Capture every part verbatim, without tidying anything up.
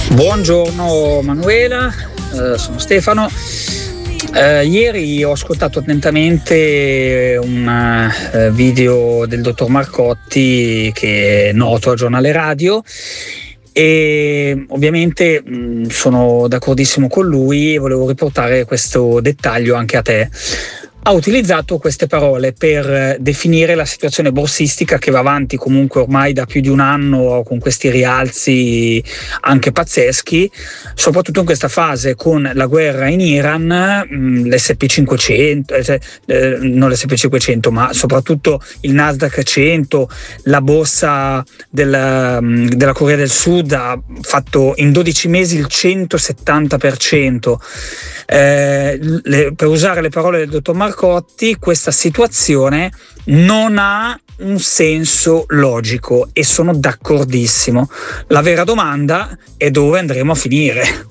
Buongiorno Manuela, eh, sono Stefano. Eh, ieri ho ascoltato attentamente un uh, video del dottor Marcotti, che è noto al giornale radio, e ovviamente mh, sono d'accordissimo con lui e volevo riportare questo dettaglio anche a te. Ha utilizzato queste parole per definire la situazione borsistica che va avanti comunque ormai da più di un anno, con questi rialzi anche pazzeschi, soprattutto in questa fase con la guerra in Iran, l'esse and pi cinquecento, eh, non l'esse and pi cinquecento, ma soprattutto il Nasdaq cento, la borsa della, della Corea del Sud ha fatto in dodici mesi il centosettanta per cento. Eh, le, per usare le parole del dottor Marcotti, questa situazione non ha un senso logico, e sono d'accordissimo. La vera domanda è dove andremo a finire.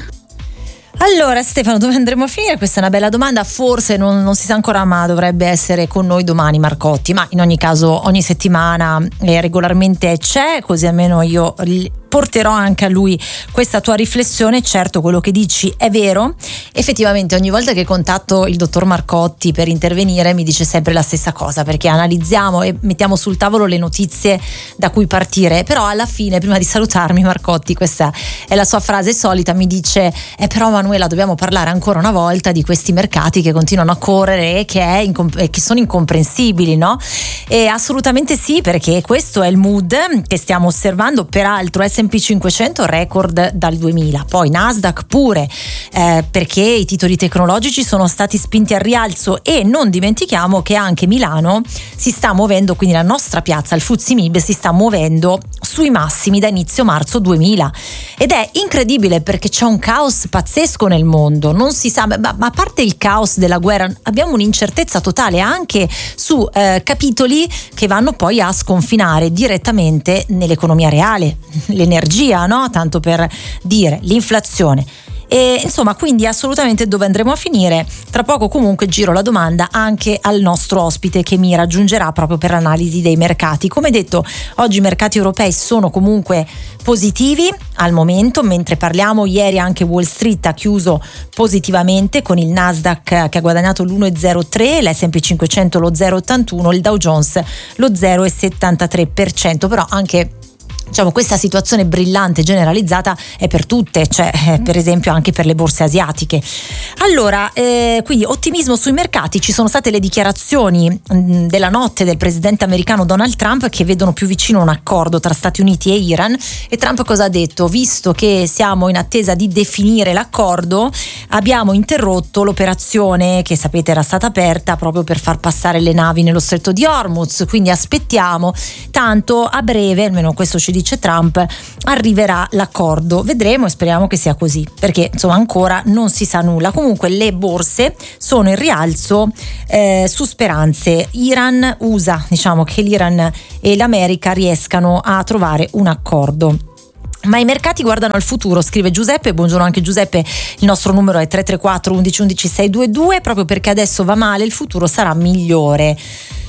Allora Stefano, dove andremo a finire? Questa è una bella domanda, forse non, non si sa ancora, ma dovrebbe essere con noi domani Marcotti, ma in ogni caso ogni settimana eh, regolarmente c'è, così almeno io porterò anche a lui questa tua riflessione. Certo, quello che dici è vero, effettivamente ogni volta che contatto il dottor Marcotti per intervenire mi dice sempre la stessa cosa, perché analizziamo e mettiamo sul tavolo le notizie da cui partire, però alla fine, prima di salutarmi, Marcotti, questa è la sua frase solita, mi dice eh però Manuela, dobbiamo parlare ancora una volta di questi mercati che continuano a correre e che, è incom- che sono incomprensibili, no? E assolutamente sì, perché questo è il mood che stiamo osservando. Peraltro esse and pi cinquecento record dal duemila, poi Nasdaq pure, eh, perché i titoli tecnologici sono stati spinti al rialzo, e non dimentichiamo che anche Milano si sta muovendo, quindi la nostra piazza, il F T S E M I B, si sta muovendo sui massimi da inizio marzo duemila, ed è incredibile perché c'è un caos pazzesco nel mondo, non si sa, ma, ma a parte il caos della guerra abbiamo un'incertezza totale anche su eh, capitoli che vanno poi a sconfinare direttamente nell'economia reale, l'energia, no? Tanto per dire, l'inflazione. E insomma, quindi assolutamente dove andremo a finire. Tra poco comunque giro la domanda anche al nostro ospite, che mi raggiungerà proprio per l'analisi dei mercati. Come detto, oggi i mercati europei sono comunque positivi al momento, mentre parliamo ieri anche Wall Street ha chiuso positivamente, con il Nasdaq che ha guadagnato l'uno virgola zero tre, l'esse and pi cinquecento lo zero virgola ottantuno, il Dow Jones lo zero virgola settantatré per cento. Però anche, diciamo, questa situazione brillante generalizzata è per tutte, cioè eh, per esempio anche per le borse asiatiche. Allora, eh, quindi ottimismo sui mercati. Ci sono state le dichiarazioni mh, della notte del presidente americano Donald Trump, che vedono più vicino un accordo tra Stati Uniti e Iran. E Trump cosa ha detto? Visto che siamo in attesa di definire l'accordo, abbiamo interrotto l'operazione che, sapete, era stata aperta proprio per far passare le navi nello stretto di Hormuz, quindi aspettiamo, tanto a breve, almeno questo ci dice Trump, arriverà l'accordo. Vedremo e speriamo che sia così, perché insomma ancora non si sa nulla. Comunque le borse sono in rialzo eh, su speranze Iran U S A, diciamo che l'Iran e l'America riescano a trovare un accordo. Ma i mercati guardano al futuro, scrive Giuseppe. Buongiorno anche Giuseppe, il nostro numero è tre tre quattro undici undici sei due due. Proprio perché adesso va male, il futuro sarà migliore.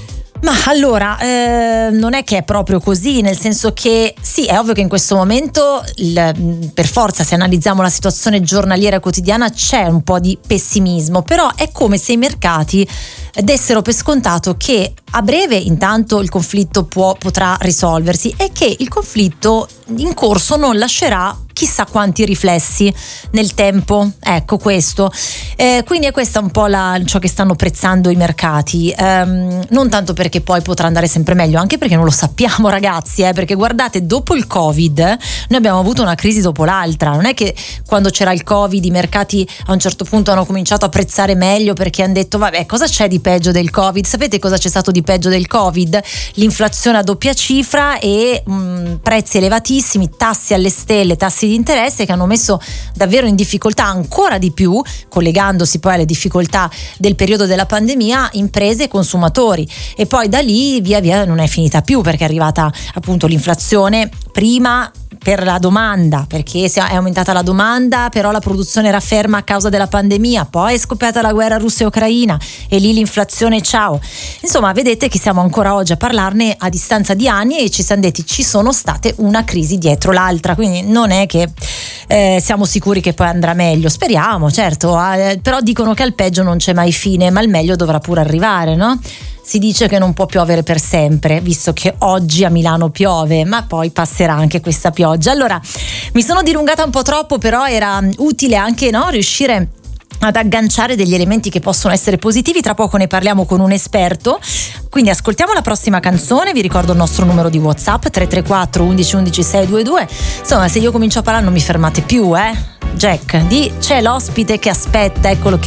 Ma allora, eh, non è che è proprio così, nel senso che sì, è ovvio che in questo momento il, per forza, se analizziamo la situazione giornaliera e quotidiana, c'è un po' di pessimismo, però è come se i mercati dessero per scontato che a breve intanto il conflitto può, potrà risolversi, e che il conflitto in corso non lascerà chissà quanti riflessi nel tempo. Ecco questo. Eh, quindi è questa un po' la, ciò che stanno prezzando i mercati. Um, non tanto perché poi potrà andare sempre meglio, anche perché non lo sappiamo, ragazzi, eh, perché guardate, dopo il Covid noi abbiamo avuto una crisi dopo l'altra. Non è che quando c'era il Covid i mercati a un certo punto hanno cominciato a prezzare meglio perché hanno detto vabbè, cosa c'è di peggio del Covid? Sapete cosa c'è stato di peggio del Covid? L'inflazione a doppia cifra e mh, prezzi elevatissimi, tassi alle stelle, tassi di interesse che hanno messo davvero in difficoltà ancora di più, collegandosi poi alle difficoltà del periodo della pandemia, imprese e consumatori. E poi da lì via via non è finita più, perché è arrivata appunto l'inflazione, prima per la domanda, perché è aumentata la domanda, però la produzione era ferma a causa della pandemia, poi è scoppiata la guerra Russia e Ucraina e lì l'inflazione ciao. Insomma, vedete che siamo ancora oggi a parlarne a distanza di anni e ci siamo detti ci sono state una crisi dietro l'altra, quindi non è che eh, siamo sicuri che poi andrà meglio, speriamo, certo, eh, però dicono che al peggio non c'è mai fine, ma il meglio dovrà pure arrivare, no? Si dice che non può piovere per sempre, visto che oggi a Milano piove, ma poi passerà anche questa pioggia. Allora, mi sono dilungata un po' troppo, però era utile anche, no, riuscire ad agganciare degli elementi che possono essere positivi. Tra poco ne parliamo con un esperto, quindi ascoltiamo la prossima canzone. Vi ricordo il nostro numero di WhatsApp tre tre quattro undici undici sei due due. Insomma, se io comincio a parlare non mi fermate più, eh Jack, di c'è l'ospite che aspetta, eccolo che